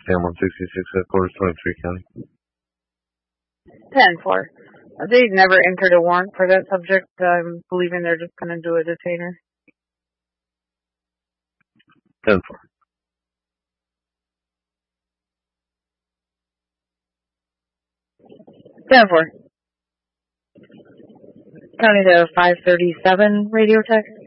Cam 166 headquarters, 23 County. 10-4. They never entered a warrant for that subject. I'm believing they're just going to do a detainer. 10-4. County to 537 radio text.